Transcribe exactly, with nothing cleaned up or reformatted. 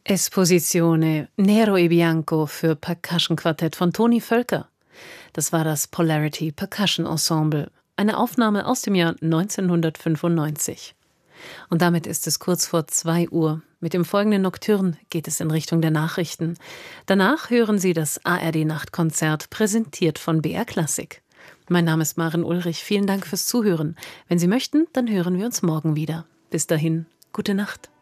Esposizione Nero e Bianco für Percussion-Quartett von Toni Völker. Das war das Polarity Percussion Ensemble, eine Aufnahme aus dem Jahr neunzehnhundertfünfundneunzig. Und damit ist es kurz vor zwei Uhr. Mit dem folgenden Nocturne geht es in Richtung der Nachrichten. Danach hören Sie das A R D-Nachtkonzert, präsentiert von B R Klassik. Mein Name ist Maren Ulrich. Vielen Dank fürs Zuhören. Wenn Sie möchten, dann hören wir uns morgen wieder. Bis dahin, gute Nacht.